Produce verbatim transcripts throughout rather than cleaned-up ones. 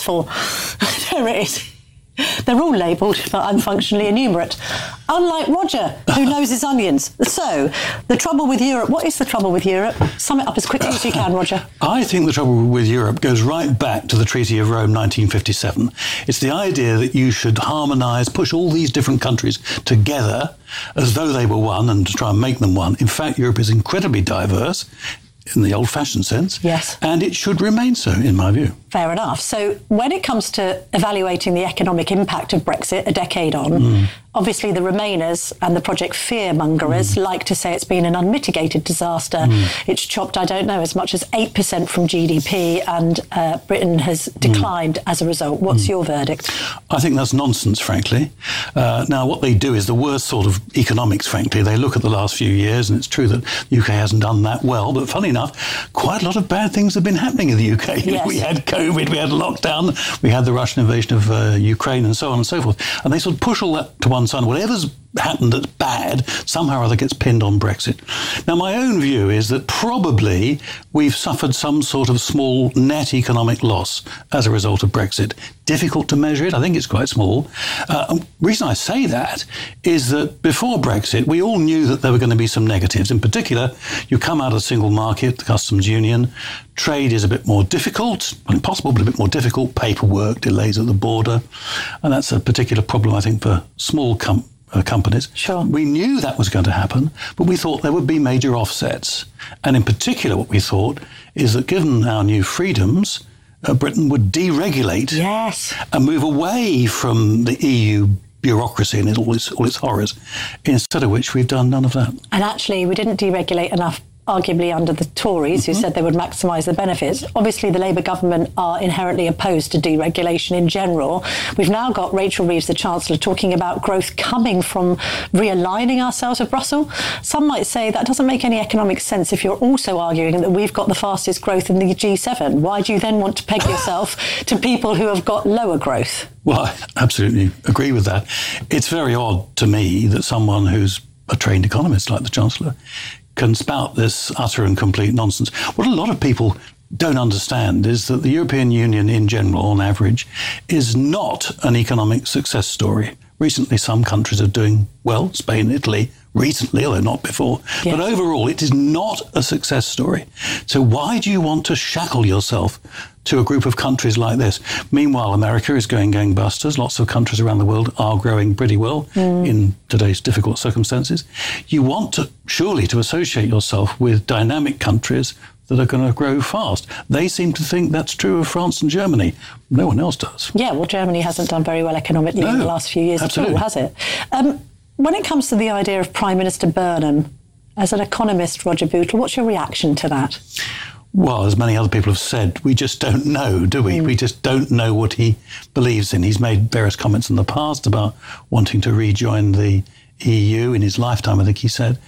mouthful. There it is. They're all labelled, but I'm functionally enumerate. Unlike Roger, who knows his onions. So, the trouble with Europe, what is the trouble with Europe? Sum it up as quickly as you can, Roger. I think the trouble with Europe goes right back to the Treaty of Rome nineteen fifty-seven. It's the idea that you should harmonise, push all these different countries together as though they were one and to try and make them one. In fact, Europe is incredibly diverse in the old-fashioned sense. Yes. And it should remain so, in my view. Fair enough. So when it comes to evaluating the economic impact of Brexit a decade on, mm. obviously the Remainers and the Project Fearmongerers mm. like to say it's been an unmitigated disaster. Mm. It's chopped, I don't know, as much as eight percent from G D P, and uh, Britain has declined mm. as a result. What's mm. your verdict? I think that's nonsense, frankly. Uh, now, what they do is the worst sort of economics, frankly. They look at the last few years, and it's true that the U K hasn't done that well, but funny enough, quite a lot of bad things have been happening in the U K. Yes. We had COVID, we had lockdown, we had the Russian invasion of uh, Ukraine, and so on and so forth. And they sort of push all that to one side. Whatever's happened that's bad somehow or other gets pinned on Brexit. Now, my own view is that probably we've suffered some sort of small net economic loss as a result of Brexit. Difficult to measure it. I think it's quite small. Uh, the reason I say that is that before Brexit, we all knew that there were going to be some negatives. In particular, you come out of the single market, the customs union, trade is a bit more difficult, impossible, but a bit more difficult, paperwork, delays at the border, and that's a particular problem, I think, for small companies. Uh, companies. Sure. We knew that was going to happen, but we thought there would be major offsets. And in particular, what we thought is that given our new freedoms, uh, Britain would deregulate yes. and move away from the E U bureaucracy and all its, all its horrors, instead of which we've done none of that. And actually, we didn't deregulate enough, arguably under the Tories, mm-hmm. who said they would maximise the benefits. Obviously, the Labour government are inherently opposed to deregulation in general. We've now got Rachel Reeves, the Chancellor, talking about growth coming from realigning ourselves with Brussels. Some might say that doesn't make any economic sense if you're also arguing that we've got the fastest growth in the G seven. Why do you then want to peg yourself to people who have got lower growth? Well, I absolutely agree with that. It's very odd to me that someone who's a trained economist like the Chancellor can spout this utter and complete nonsense. What a lot of people don't understand is that the European Union in general, on average, is not an economic success story. Recently, some countries are doing well, Spain, Italy, recently, although not before. Yes. But overall, it is not a success story. So why do you want to shackle yourself to a group of countries like this? Meanwhile, America is going gangbusters. Lots of countries around the world are growing pretty well mm. in today's difficult circumstances. You want to, surely, to associate yourself with dynamic countries that are going to grow fast. They seem to think that's true of France and Germany. No one else does. Yeah, well, Germany hasn't done very well economically no, in the last few years absolutely. at all, has it? Um, when it comes to the idea of Prime Minister Burnham, as an economist, Roger Bootle, what's your reaction to that? Well, as many other people have said, we just don't know, do we? Mm. We just don't know what he believes in. He's made various comments in the past about wanting to rejoin the E U in his lifetime, I think he said.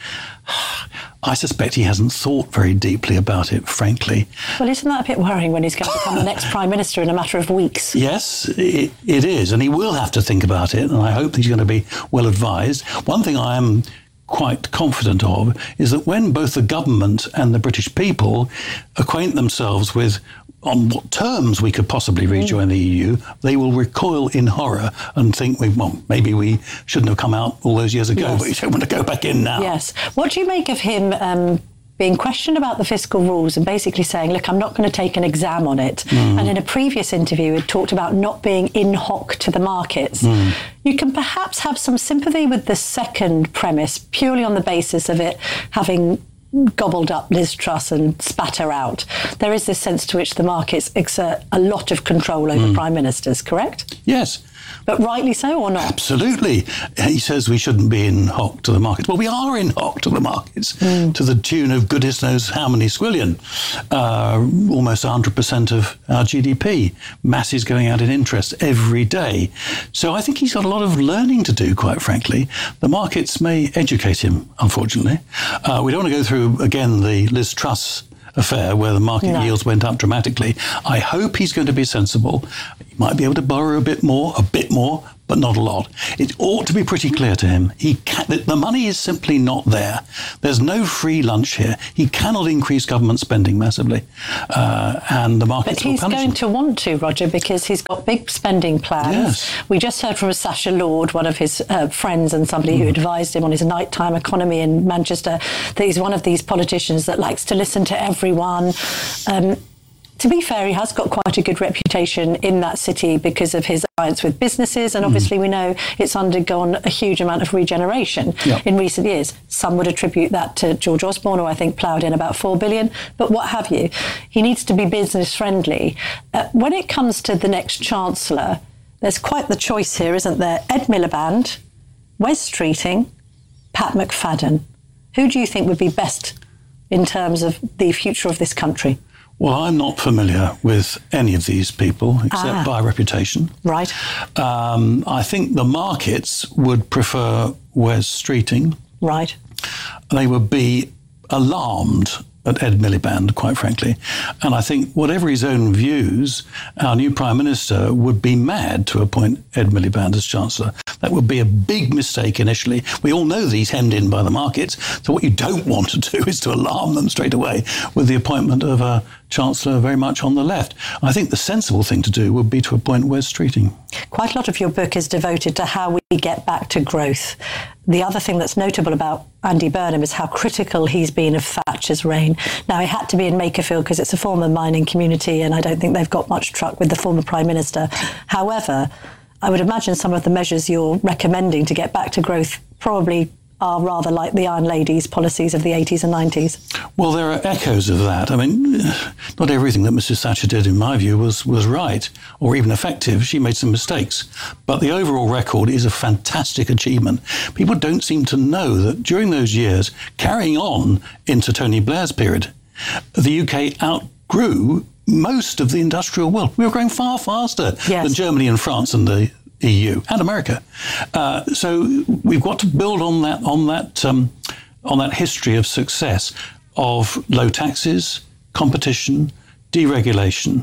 I suspect he hasn't thought very deeply about it, frankly. Well, isn't that a bit worrying when he's going to become the next Prime Minister in a matter of weeks? Yes, it, it is. And he will have to think about it. And I hope he's going to be well advised. One thing I am quite confident of is that when both the government and the British people acquaint themselves with on what terms we could possibly rejoin mm. the E U, they will recoil in horror and think, we, well, maybe we shouldn't have come out all those years ago, yes. but we don't want to go back in now. Yes. What do you make of him um, being questioned about the fiscal rules and basically saying, look, I'm not going to take an exam on it? Mm. And in a previous interview, he talked about not being in hoc to the markets. Mm. You can perhaps have some sympathy with the second premise, purely on the basis of it having gobbled up Liz Truss and spat her out. There is this sense to which the markets exert a lot of control over mm. prime ministers, correct? Yes. But rightly so or not? Absolutely. He says we shouldn't be in hoc to the markets. Well, we are in hoc to the markets, mm. to the tune of goodness knows how many squillion, uh, almost one hundred percent of our G D P, masses going out in interest every day. So I think he's got a lot of learning to do, quite frankly. The markets may educate him, unfortunately. Uh, we don't want to go through, again, the Liz Truss affair where the market no. yields went up dramatically. I hope he's going to be sensible. He might be able to borrow a bit more, a bit more, but not a lot. It ought to be pretty clear to him. He can, the money is simply not there. There's no free lunch here. He cannot increase government spending massively, uh, and the markets will punish him. But he's going to want to, Roger, because he's got big spending plans. Yes. We just heard from Sacha Lord, one of his uh, friends and somebody mm. who advised him on his nighttime economy in Manchester, that he's one of these politicians that likes to listen to everyone. Um, To be fair, he has got quite a good reputation in that city because of his alliance with businesses, and obviously mm. we know it's undergone a huge amount of regeneration yeah. in recent years. Some would attribute that to George Osborne, who I think ploughed in about four billion, but what have you. He needs to be business friendly. Uh, when it comes to the next Chancellor, there's quite the choice here, isn't there? Ed Miliband, Wes Streeting, Pat McFadden. Who do you think would be best in terms of the future of this country? Well, I'm not familiar with any of these people except ah, by reputation. Right. Um, I think the markets would prefer Wes Streeting. Right. They would be alarmed at Ed Miliband, quite frankly. And I think whatever his own views, our new Prime Minister would be mad to appoint Ed Miliband as Chancellor. That would be a big mistake initially. We all know that he's hemmed in by the markets. So what you don't want to do is to alarm them straight away with the appointment of a Chancellor very much on the left. I think the sensible thing to do would be to appoint Wes Streeting. Quite a lot of your book is devoted to how we get back to growth. The other thing that's notable about Andy Burnham is how critical he's been of Thatcher's reign. Now, he had to be in Makerfield because it's a former mining community, and I don't think they've got much truck with the former Prime Minister. However, I would imagine some of the measures you're recommending to get back to growth probably are rather like the Iron Ladies policies of the eighties and nineties. Well, there are echoes of that. I mean, not everything that Missus Thatcher did, in my view, was, was right or even effective. She made some mistakes. But the overall record is a fantastic achievement. People don't seem to know that during those years, carrying on into Tony Blair's period, the U K outgrew most of the industrial world. We were growing far faster yes. than Germany and France and the E U and America. Uh, so we've got to build on that on that um, on that history of success of low taxes, competition, deregulation,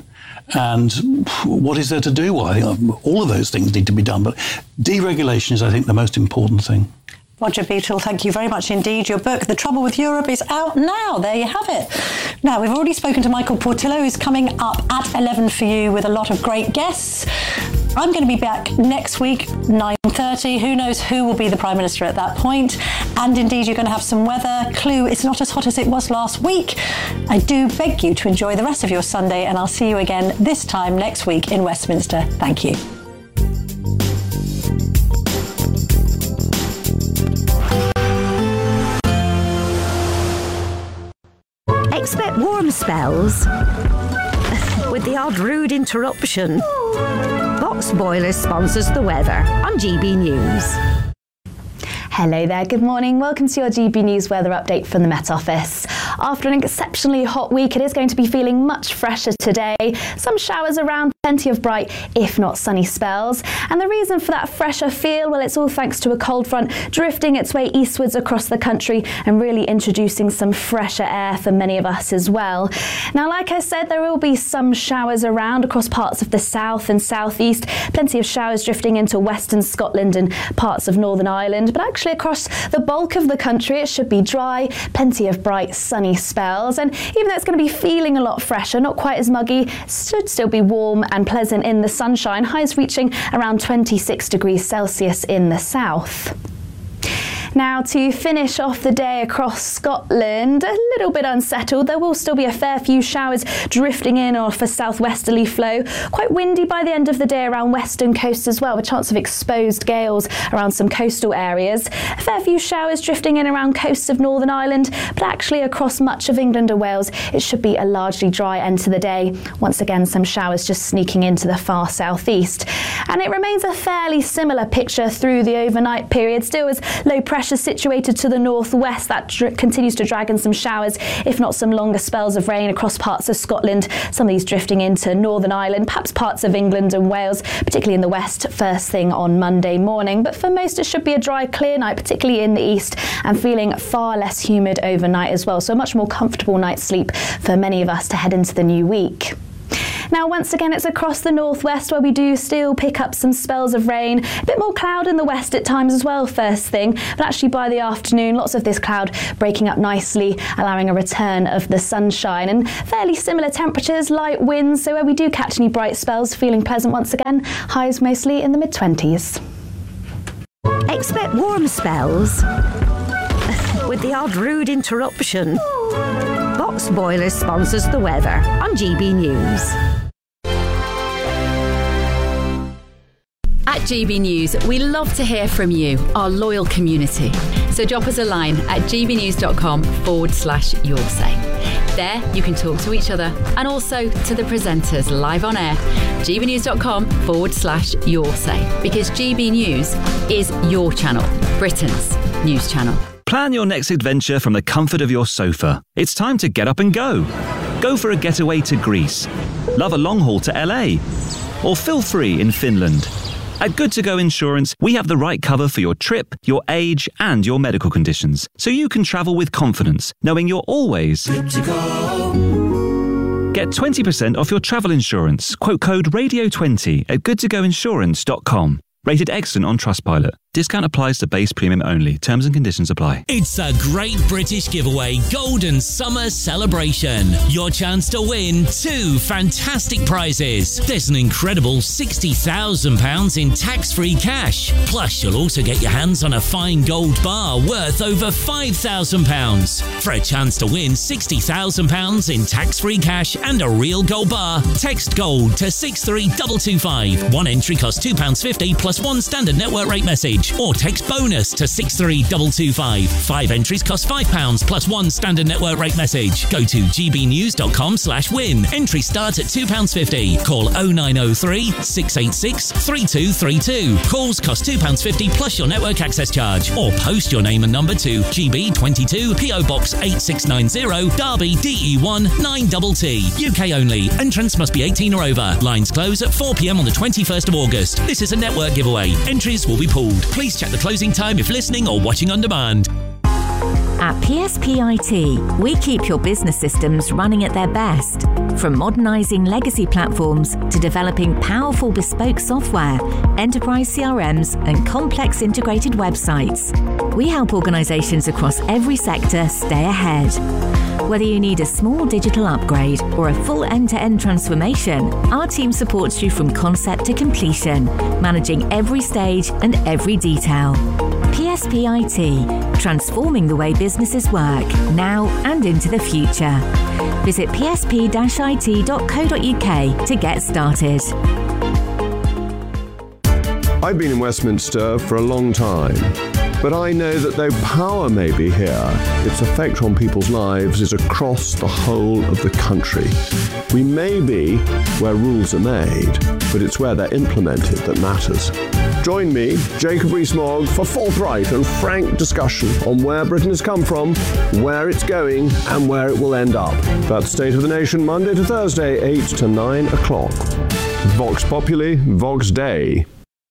and what is there to do? Well, I think all of those things need to be done, but deregulation is, I think, the most important thing. Roger Beatle, thank you very much indeed. Your book, The Trouble with Europe, is out now. There you have it. Now, we've already spoken to Michael Portillo, who's coming up at eleven for you with a lot of great guests. I'm going to be back next week, nine thirty. Who knows who will be the Prime Minister at that point. And indeed, you're going to have some weather. Clue, it's not as hot as it was last week. I do beg you to enjoy the rest of your Sunday, and I'll see you again this time next week in Westminster. Thank you. Expect warm spells with the odd rude interruption. Box Boilers sponsors the weather on G B News. Hello there, good morning. Welcome to your G B News weather update from the Met Office. After an exceptionally hot week, it is going to be feeling much fresher today. Some showers around, plenty of bright, if not sunny spells. And the reason for that fresher feel, well, it's all thanks to a cold front drifting its way eastwards across the country and really introducing some fresher air for many of us as well. Now, like I said, there will be some showers around across parts of the south and southeast. Plenty of showers drifting into western Scotland and parts of Northern Ireland. But actually across the bulk of the country, it should be dry, plenty of bright, sunny spells. And even though it's going to be feeling a lot fresher, not quite as muggy, it should still be warm and pleasant in the sunshine, highs reaching around twenty-six degrees Celsius in the south. Now, to finish off the day across Scotland, a little bit unsettled. There will still be a fair few showers drifting in off a southwesterly flow. Quite windy by the end of the day around western coasts as well, with chance of exposed gales around some coastal areas. A fair few showers drifting in around coasts of Northern Ireland, but actually across much of England and Wales, it should be a largely dry end to the day. Once again, some showers just sneaking into the far southeast. And it remains a fairly similar picture through the overnight period, still as low pressure situated to the northwest that dr- continues to drag in some showers, if not some longer spells of rain across parts of Scotland. Some of these drifting into Northern Ireland, perhaps parts of England and Wales, particularly in the west, first thing on Monday morning. But for most, it should be a dry, clear night, particularly in the east, and feeling far less humid overnight as well. So a much more comfortable night's sleep for many of us to head into the new week. Now, once again, it's across the northwest where we do still pick up some spells of rain. A bit more cloud in the west at times as well, first thing. But actually by the afternoon, lots of this cloud breaking up nicely, allowing a return of the sunshine. And fairly similar temperatures, light winds. So where we do catch any bright spells, feeling pleasant once again. Highs mostly in the mid-twenties. Expect warm spells with the odd rude interruption. Box Boilers sponsors the weather on G B News. At G B News, we love to hear from you, our loyal community. So drop us a line at gbnews.com forward slash your say. There, you can talk to each other and also to the presenters live on air. gbnews.com forward slash your say. Because G B News is your channel, Britain's news channel. Plan your next adventure from the comfort of your sofa. It's time to get up and go. Go for a getaway to Greece. Love a long haul to L A. Or feel free in Finland. At Good To Go Insurance, we have the right cover for your trip, your age, and your medical conditions, so you can travel with confidence, knowing you're always good to go. Get twenty percent off your travel insurance. Quote code radio twenty at good to go insurance dot com. Rated excellent on Trustpilot. Discount applies to base premium only. Terms and conditions apply. It's a Great British Giveaway Golden Summer Celebration. Your chance to win two fantastic prizes. There's an incredible sixty thousand pounds in tax-free cash. Plus, you'll also get your hands on a fine gold bar worth over five thousand pounds. For a chance to win sixty thousand pounds in tax-free cash and a real gold bar, text GOLD to six three two two five. One entry costs two pounds fifty plus one standard network rate message. Or text BONUS to six three two two five. Five entries cost five pounds plus one standard network rate message. Go to gbnews.com slash win. Entry starts at two pounds fifty. Call oh nine oh three, six eight six, three two three two. Calls cost two pounds fifty plus your network access charge. Or post your name and number to G B twenty-two P O Box eight six nine zero, Derby D E one nine T T. U K only. Entrance must be eighteen or over. Lines close at four p m on the twenty-first of August. This is a network giveaway. Entries will be pulled. Please check the closing time if listening or watching on demand. At P S P I T, we keep your business systems running at their best. From modernising legacy platforms to developing powerful bespoke software, enterprise C R Ms and complex integrated websites, we help organisations across every sector stay ahead. Whether you need a small digital upgrade or a full end-to-end transformation, our team supports you from concept to completion, managing every stage and every detail. P S P I T, transforming the way businesses work, now and into the future. Visit p s p dash i t dot co dot u k to get started. I've been in Westminster for a long time, but I know that though power may be here, its effect on people's lives is across the whole of the country. We may be where rules are made, but it's where they're implemented that matters. Join me, Jacob Rees-Mogg, for forthright and frank discussion on where Britain has come from, where it's going, and where it will end up. That's State of the Nation, Monday to Thursday, eight to nine o'clock. Vox Populi, Vox Dei.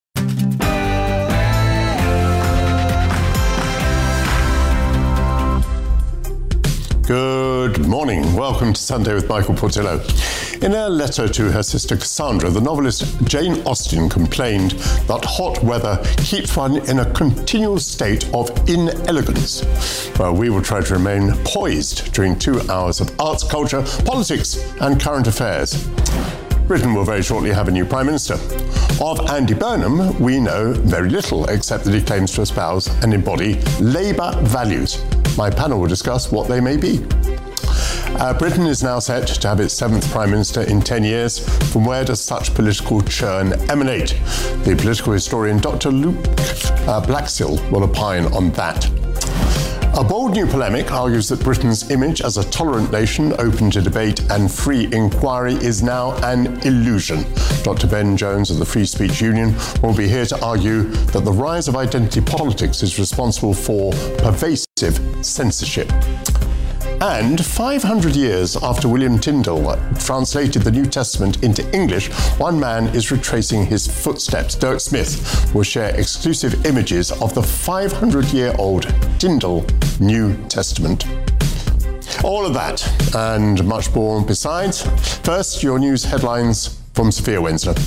Good morning. Welcome to Sunday with Michael Portillo. In a letter to her sister Cassandra, the novelist Jane Austen complained that hot weather keeps one in a continual state of inelegance. Well, we will try to remain poised during two hours of arts, culture, politics, and current affairs. Britain will very shortly have a new Prime Minister. Of Andy Burnham, we know very little, except that he claims to espouse and embody Labour values. My panel will discuss what they may be. Uh, Britain is now set to have its seventh Prime Minister in ten years. From where does such political churn emanate? The political historian Doctor Luke uh, Blaxill will opine on that. A bold new polemic argues that Britain's image as a tolerant nation, open to debate and free inquiry, is now an illusion. Doctor Ben Jones of the Free Speech Union will be here to argue that the rise of identity politics is responsible for pervasive censorship. And five hundred years after William Tyndale translated the New Testament into English, one man is retracing his footsteps. Dirk Smith will share exclusive images of the five hundred year old Tyndale New Testament. All of that and much more besides. First, your news headlines from Sophia Wensler.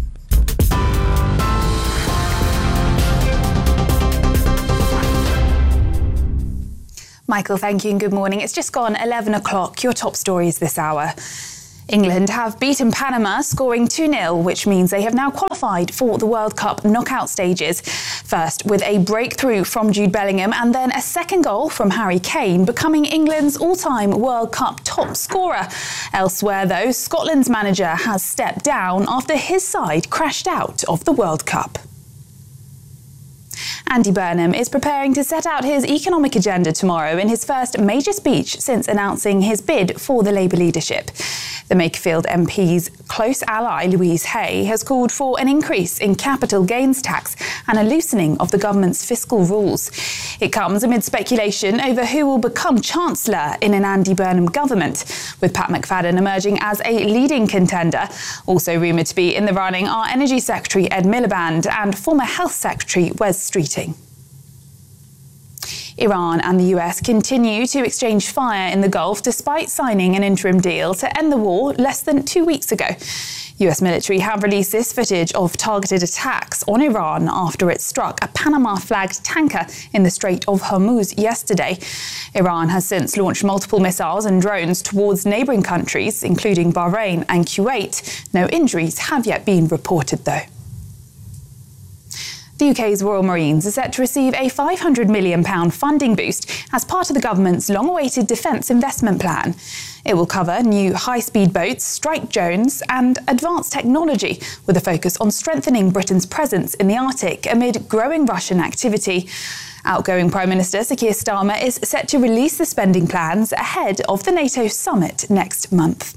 Michael, thank you and good morning. It's just gone eleven o'clock. Your top stories this hour. England have beaten Panama, scoring two nil, which means they have now qualified for the World Cup knockout stages. First, with a breakthrough from Jude Bellingham and then a second goal from Harry Kane, becoming England's all-time World Cup top scorer. Elsewhere, though, Scotland's manager has stepped down after his side crashed out of the World Cup. Andy Burnham is preparing to set out his economic agenda tomorrow in his first major speech since announcing his bid for the Labour leadership. The Makerfield M P's close ally, Louise Hay, has called for an increase in capital gains tax and a loosening of the government's fiscal rules. It comes amid speculation over who will become Chancellor in an Andy Burnham government, with Pat McFadden emerging as a leading contender. Also rumoured to be in the running are Energy Secretary Ed Miliband and former Health Secretary Wes Streeting. Iran and the U S continue to exchange fire in the Gulf despite signing an interim deal to end the war less than two weeks ago. U S military have released this footage of targeted attacks on Iran after it struck a Panama-flagged tanker in the Strait of Hormuz yesterday. Iran has since launched multiple missiles and drones towards neighbouring countries, including Bahrain and Kuwait. No injuries have yet been reported, though. The U K's Royal Marines are set to receive a five hundred million pounds funding boost as part of the government's long-awaited defence investment plan. It will cover new high-speed boats, strike drones and advanced technology, with a focus on strengthening Britain's presence in the Arctic amid growing Russian activity. Outgoing Prime Minister Sir Keir Starmer is set to release the spending plans ahead of the NATO summit next month.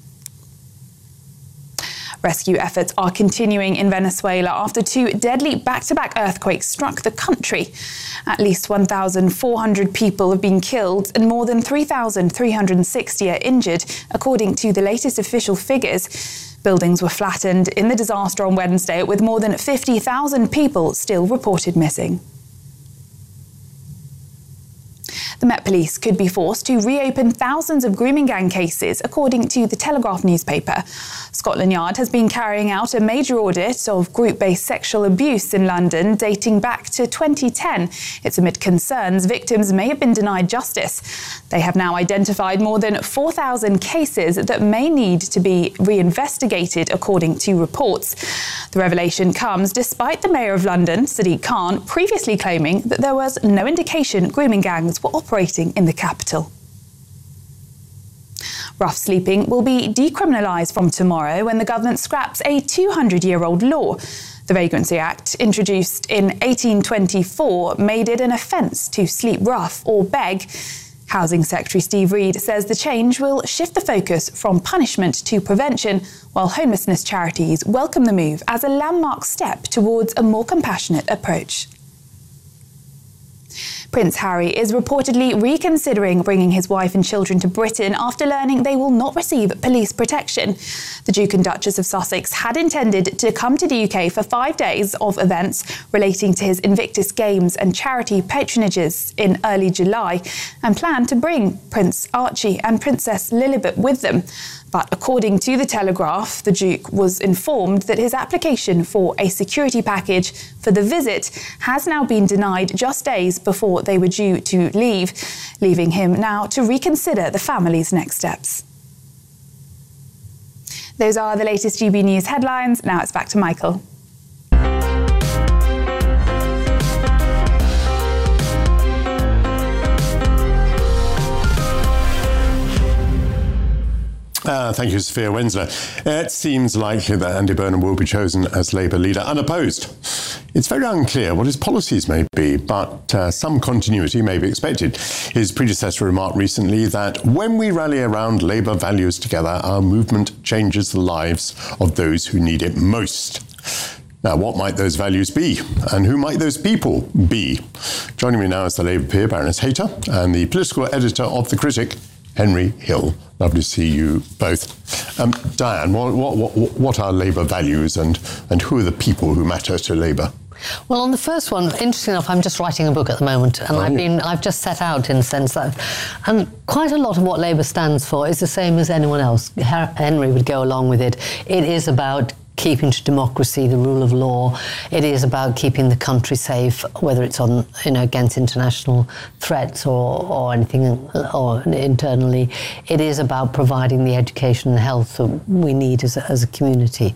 Rescue efforts are continuing in Venezuela after two deadly back-to-back earthquakes struck the country. At least one thousand four hundred people have been killed and more than three thousand three hundred sixty are injured, according to the latest official figures. Buildings were flattened in the disaster on Wednesday, with more than fifty thousand people still reported missing. The Met Police could be forced to reopen thousands of grooming gang cases, according to the Telegraph newspaper. Scotland Yard has been carrying out a major audit of group-based sexual abuse in London dating back to twenty ten. It's amid concerns victims may have been denied justice. They have now identified more than four thousand cases that may need to be reinvestigated, according to reports. The revelation comes despite the Mayor of London, Sadiq Khan, previously claiming that there was no indication grooming gangs were operating in the capital. Rough sleeping will be decriminalised from tomorrow when the government scraps a two hundred year old law. The Vagrancy Act, introduced in eighteen twenty-four, made it an offence to sleep rough or beg. Housing Secretary Steve Reed says the change will shift the focus from punishment to prevention, while homelessness charities welcome the move as a landmark step towards a more compassionate approach. Prince Harry is reportedly reconsidering bringing his wife and children to Britain after learning they will not receive police protection. The Duke and Duchess of Sussex had intended to come to the U K for five days of events relating to his Invictus Games and charity patronages in early July, and planned to bring Prince Archie and Princess Lilibet with them. But according to the Telegraph, the Duke was informed that his application for a security package for the visit has now been denied just days before they were due to leave, leaving him now to reconsider the family's next steps. Those are the latest G B News headlines. Now it's back to Michael. Uh, thank you, Sophia Wensler. It seems likely that Andy Burnham will be chosen as Labour leader unopposed. It's very unclear what his policies may be, but uh, some continuity may be expected. His predecessor remarked recently that when we rally around Labour values together, our movement changes the lives of those who need it most. Now, what might those values be? And who might those people be? Joining me now is the Labour peer, Baroness Hayter, and the political editor of The Critic, Henry Hill. Lovely to see you both. Um, Diane, what, what, what, what are Labour values and, and who are the people who matter to Labour? Well, on the first one, interesting enough, I'm just writing a book at the moment, and oh, I've been I've just set out in the sense that, and quite a lot of what Labour stands for is the same as anyone else. Henry would go along with it. It is about keeping to democracy, the rule of law. It is about keeping the country safe, whether it's on, you know, against international threats or, or anything, or internally. It is about providing the education and health that we need as a, as a community.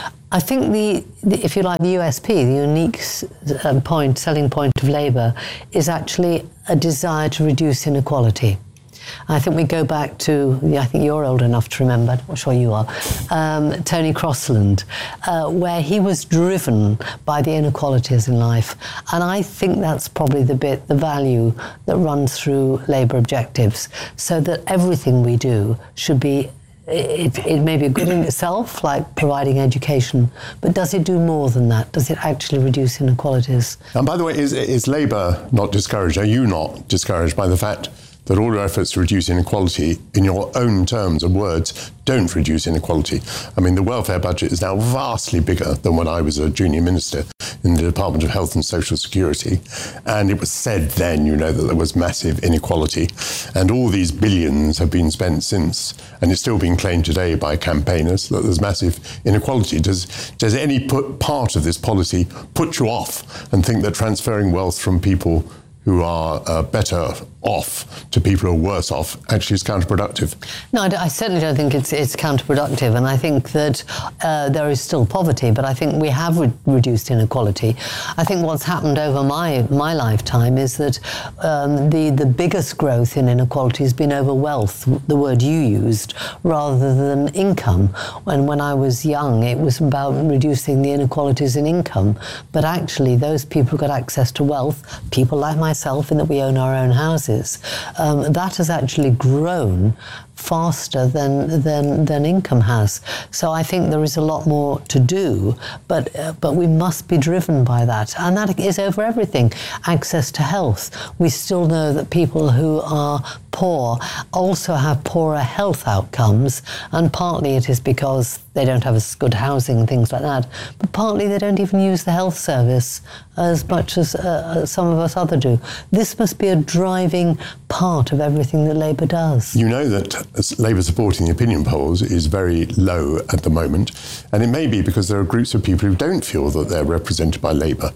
I think the, the, if you like, the U S P, the unique uh, point, selling point of Labour, is actually a desire to reduce inequality. I think we go back to, I think you're old enough to remember, I'm not sure you are, um, Tony Crosland, uh, where he was driven by the inequalities in life. And I think that's probably the bit, the value that runs through Labour objectives, so that everything we do should be, it, it may be good in itself, like providing education, but does it do more than that? Does it actually reduce inequalities? And by the way, is, is Labour not discouraged? Are you not discouraged by the fact that all your efforts to reduce inequality, in your own terms and words, don't reduce inequality? I mean, the welfare budget is now vastly bigger than when I was a junior minister in the Department of Health and Social Security. And it was said then, you know, that there was massive inequality. And all these billions have been spent since. And it's still being claimed today by campaigners that there's massive inequality. Does, does any put part of this policy put you off and think that transferring wealth from people who are uh, better off to people who are worse off actually is counterproductive? No, I, I certainly don't think it's it's counterproductive, and I think that uh, there is still poverty, but I think we have re- reduced inequality. I think what's happened over my my lifetime is that um, the the biggest growth in inequality has been over wealth, the word you used, rather than income. When when I was young, it was about reducing the inequalities in income, but actually those people who got access to wealth, people like myself, in that we own our own houses, Um, that has actually grown faster than, than than income has. So I think there is a lot more to do, but uh, but we must be driven by that, and that is over everything. Access to health. We still know that people who are poor also have poorer health outcomes, and partly it is because they don't have as good housing and things like that, but partly they don't even use the health service as much as uh, some of us other do. This must be a driving part of everything that Labour does. You know that Labour support in the opinion polls is very low at the moment, and it may be because there are groups of people who don't feel that they're represented by Labour.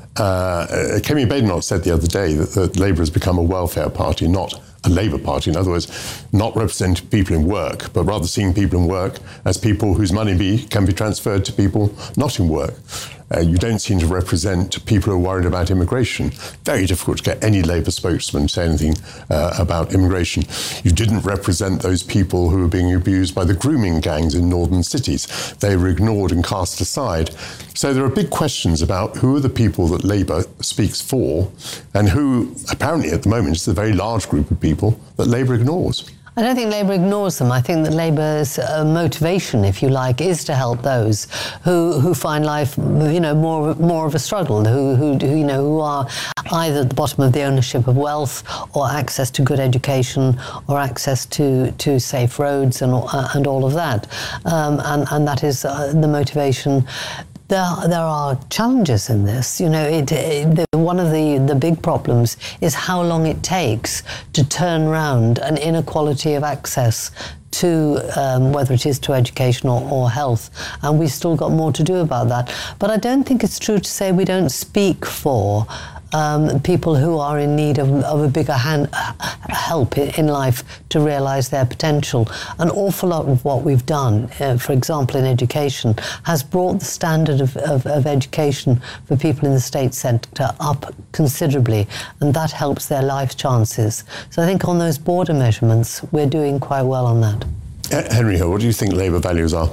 Uh, Kemi Badenoch said the other day that, that Labour has become a welfare party, not a Labour Party. In other words, not representing people in work, but rather seeing people in work as people whose money be, can be transferred to people not in work. Uh, you don't seem to represent people who are worried about immigration. Very difficult to get any Labour spokesman to say anything uh, about immigration. You didn't represent those people who were being abused by the grooming gangs in northern cities. They were ignored and cast aside. So there are big questions about who are the people that Labour speaks for, and who, apparently at the moment, is a very large group of people that Labour ignores. I don't think Labour ignores them. I think that Labour's uh, motivation, if you like, is to help those who who find life, you know, more more of a struggle, who, who, who you know, who are either at the bottom of the ownership of wealth, or access to good education, or access to, to safe roads, and uh, and all of that, um, and and that is uh, the motivation. There, there are challenges in this. You know, it, it, the, one of the, the big problems is how long it takes to turn around an inequality of access to, um, whether it is to education or, or health. And we've still got more to do about that. But I don't think it's true to say we don't speak for Um, people who are in need of, of a bigger hand, help in life to realise their potential. An awful lot of what we've done, uh, for example, in education, has brought the standard of, of, of education for people in the state sector up considerably, and that helps their life chances. So I think on those border measurements, we're doing quite well on that. Uh, Henry Hill, what do you think Labour values are?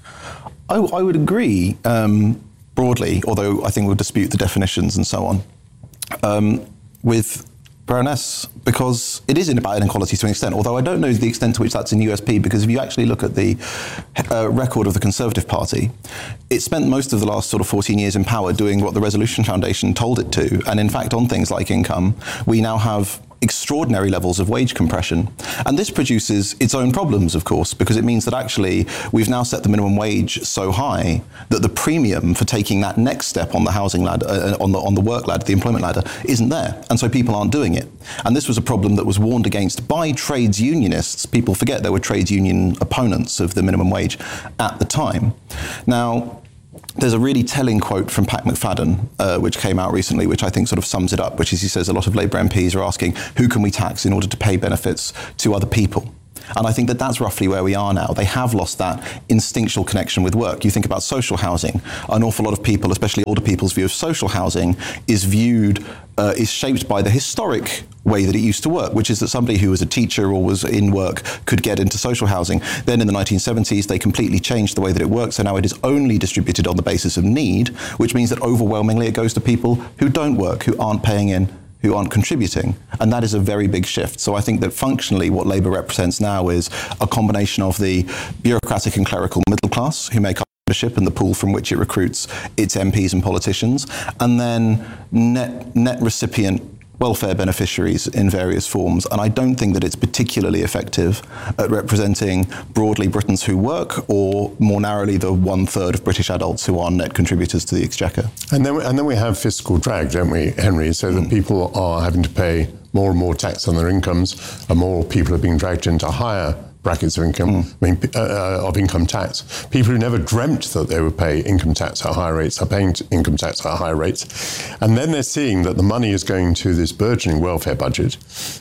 I, I would agree um, broadly, although I think we'll dispute the definitions and so on. Um, with Baroness, because it is about inequality to an extent, although I don't know the extent to which that's in U S P, because if you actually look at the uh, record of the Conservative Party, it spent most of the last sort of fourteen years in power doing what the Resolution Foundation told it to, and in fact on things like income, we now have extraordinary levels of wage compression. And this produces its own problems, of course, because it means that actually we've now set the minimum wage so high that the premium for taking that next step on the housing ladder, uh, on the on the work ladder, the employment ladder, isn't there. And so people aren't doing it. And this was a problem that was warned against by trades unionists. People forget there were trades union opponents of the minimum wage at the time. Now, there's a really telling quote from Pat McFadden, uh, which came out recently, which I think sort of sums it up, which is he says a lot of Labour M Ps are asking, who can we tax in order to pay benefits to other people? And I think that that's roughly where we are now. They have lost that instinctual connection with work. You think about social housing. An awful lot of people, especially older people's view of social housing, is viewed, uh, is shaped by the historic way that it used to work, which is that somebody who was a teacher or was in work could get into social housing. Then in the nineteen seventies, they completely changed the way that it works. So now it is only distributed on the basis of need, which means that overwhelmingly it goes to people who don't work, who aren't paying in, who aren't contributing. And that is a very big shift. So I think that functionally what Labour represents now is a combination of the bureaucratic and clerical middle class who make up membership and the pool from which it recruits its M Ps and politicians, and then net, net recipient welfare beneficiaries in various forms. And I don't think that it's particularly effective at representing broadly Britons who work, or more narrowly the one third of British adults who are net contributors to the exchequer. And then, and then we have fiscal drag, don't we, Henry? So that mm. people are having to pay more and more tax on their incomes, and more people are being dragged into higher brackets of income, mm. I mean, uh, of income tax. People who never dreamt that they would pay income tax at higher rates are paying income tax at higher rates. And then they're seeing that the money is going to this burgeoning welfare budget.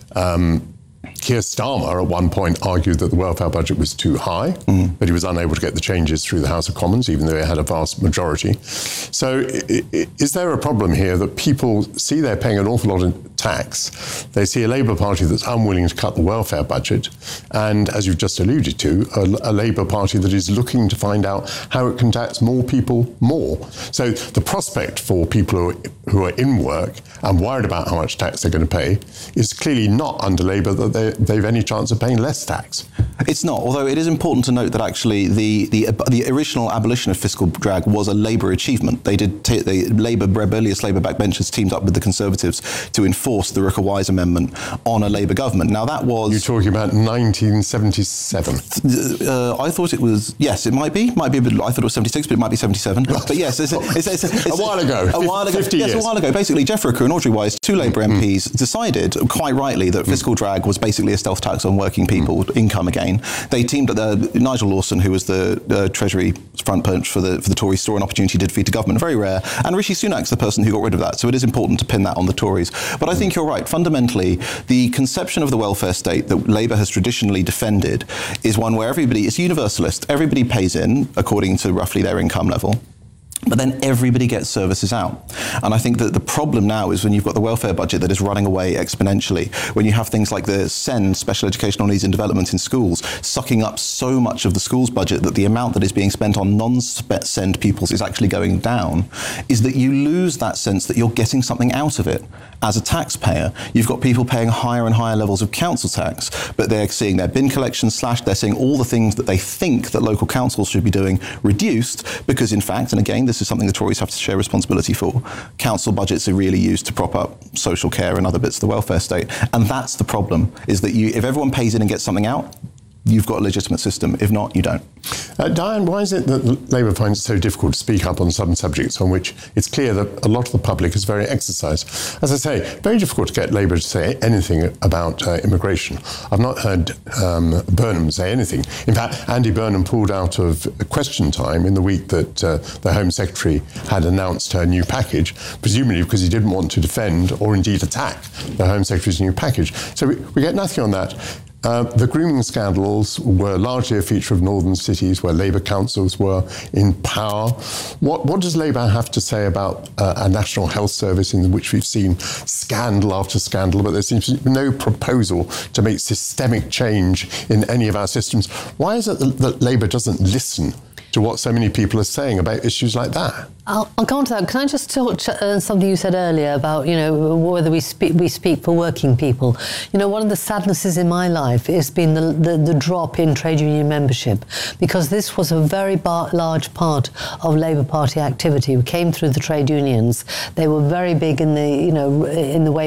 Um, Keir Starmer at one point argued that the welfare budget was too high, mm. but he was unable to get the changes through the House of Commons, even though it had a vast majority. So is there a problem here that people see they're paying an awful lot of tax, they see a Labour Party that's unwilling to cut the welfare budget, and, as you've just alluded to, a, a Labour Party that is looking to find out how it can tax more people more? So the prospect for people who are, who are in work and worried about how much tax they're going to pay is clearly not under Labour that they they've any chance of paying less tax. It's not, although it is important to note that actually the the, the original abolition of fiscal drag was a Labour achievement. They did, t- the Labour, rebellious Labour backbenchers teamed up with the Conservatives to enforce the Rooker-Wise amendment on a Labour government. Now that was... You're talking about nineteen seventy-seven. Uh, I thought it was, yes, it might be, might be a bit, I thought it was seventy-six, but it might be seventy-seven. But yes, it's, it's, it's, it's, it's a while ago. A while ago. fifty yes, years. a while ago. Basically, Jeff Rooker and Audrey Wise, two Labour M Ps, mm. decided quite rightly that mm. fiscal drag was basically a stealth tax on working people, mm. income again. They teamed at the, Nigel Lawson, who was the uh, Treasury front punch for the for the Tories, saw an opportunity to defeat a government, very rare. And Rishi Sunak's the person who got rid of that. So it is important to pin that on the Tories. But I think you're right. Fundamentally, the conception of the welfare state that Labour has traditionally defended is one where everybody is universalist. Everybody pays in according to roughly their income level, but then everybody gets services out. And I think that the problem now is when you've got the welfare budget that is running away exponentially, when you have things like the SEND, Special Educational Needs and Development in Schools, sucking up so much of the schools budget that the amount that is being spent on non-SEND pupils is actually going down, is that you lose that sense that you're getting something out of it. As a taxpayer, you've got people paying higher and higher levels of council tax, but they're seeing their bin collection slashed, they're seeing all the things that they think that local councils should be doing reduced, because in fact, and again, this is something the Tories have to share responsibility for, council budgets are really used to prop up social care and other bits of the welfare state. And that's the problem, is that you, if everyone pays in and gets something out, you've got a legitimate system. If not, you don't. Uh, Diane, why is it that Labour finds it so difficult to speak up on some subjects on which it's clear that a lot of the public is very exercised? As I say, very difficult to get Labour to say anything about uh, immigration. I've not heard um, Burnham say anything. In fact, Andy Burnham pulled out of Question Time in the week that uh, the Home Secretary had announced her new package, presumably because he didn't want to defend or indeed attack the Home Secretary's new package. So we, we get nothing on that. Uh, the grooming scandals were largely a feature of northern cities where Labour councils were in power. What, what does Labour have to say about uh, a National Health Service in which we've seen scandal after scandal, but there seems to be no proposal to make systemic change in any of our systems? Why is it that, that Labour doesn't listen to what so many people are saying about issues like that? I'll, I'll go on to that. Can I just talk uh, something you said earlier about, you know, whether we speak we speak for working people? You know, one of the sadnesses in my life has been the the, the drop in trade union membership, because this was a very bar- large part of Labour Party activity. We came through the trade unions. They were very big in the, you know, in the way we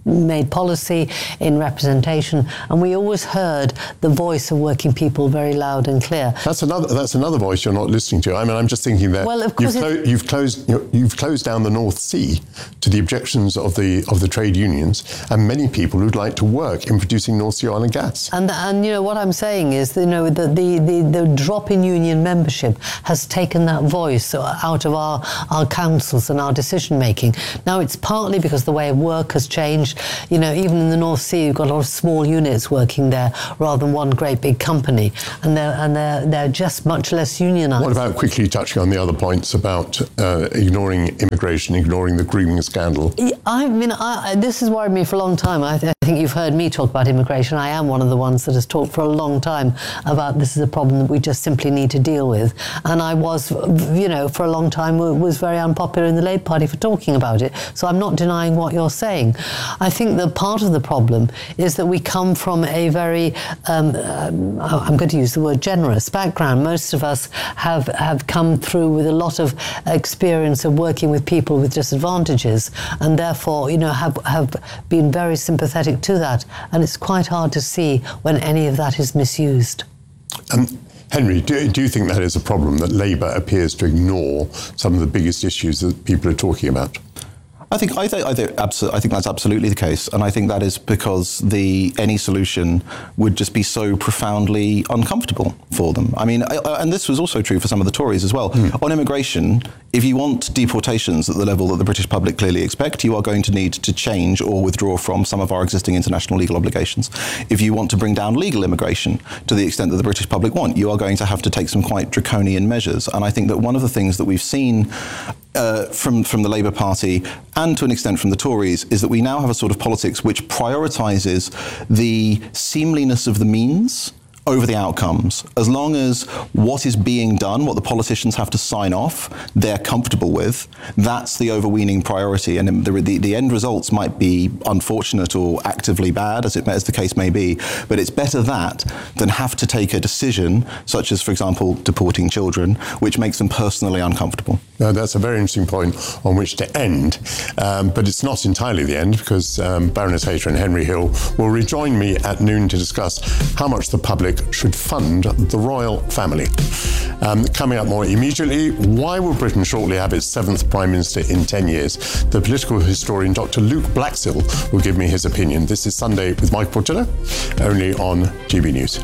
made policy, in representation, and we always heard the voice of working people very loud and clear. That's another. That's another voice you're not listening to. I mean, I'm just thinking that well, of course you've, clo- you've closed you know, you've closed down the North Sea to the objections of the of the trade unions and many people who'd like to work in producing North Sea oil and gas. And and you know what I'm saying is, you know, the the, the, the drop in union membership has taken that voice out of our our councils and our decision making. Now it's partly because the way of work has changed. You know, even in the North Sea, you've got a lot of small units working there rather than one great big company, and they're and they're they're just much less unionised. What about quickly touching on the other points about uh, ignoring immigration, ignoring the grooming scandal? I mean, I, this has worried me for a long time. I, th- I think you've heard me talk about immigration. I am one of the ones that has talked for a long time about this is a problem that we just simply need to deal with. And I was, you know, for a long time was very unpopular in the Labour Party for talking about it. So I'm not denying what you're saying. I think that part of the problem is that we come from a very, um, um, I'm going to use the word generous background. Most of us have, have come through with a lot of experience of working with people with disadvantages, and therefore, you know, have, have been very sympathetic to that. And it's quite hard to see when any of that is misused. Um, Henry, do, do you think that is a problem, that Labour appears to ignore some of the biggest issues that people are talking about? I think I think I think, abso- I think that's absolutely the case, and I think that is because the any solution would just be so profoundly uncomfortable for them. I mean, I, I, and this was also true for some of the Tories as well. Mm. On immigration, if you want deportations at the level that the British public clearly expect, you are going to need to change or withdraw from some of our existing international legal obligations. If you want to bring down legal immigration to the extent that the British public want, you are going to have to take some quite draconian measures. And I think that one of the things that we've seen Uh, from, from the Labour Party and to an extent from the Tories is that we now have a sort of politics which prioritises the seemliness of the means over the outcomes. As long as what is being done, what the politicians have to sign off, they're comfortable with, that's the overweening priority. And the, the, the end results might be unfortunate or actively bad, as, it, as the case may be, but it's better that than have to take a decision, such as, for example, deporting children, which makes them personally uncomfortable. No, that's a very interesting point on which to end. Um, but it's not entirely the end, because um, Baroness Hayter and Henry Hill will rejoin me at noon to discuss how much the public should fund the royal family. Um, coming up more immediately, why will Britain shortly have its seventh Prime Minister in ten years? The political historian Doctor Luke Blaxill will give me his opinion. This is Sunday with Mike Portillo, only on G B News.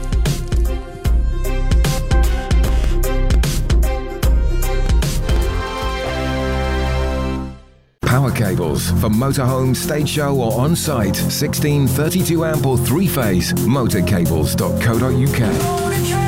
Power cables for motorhome, stage show or on-site. sixteen thirty-two amp or three-phase. motorcables dot co dot uk.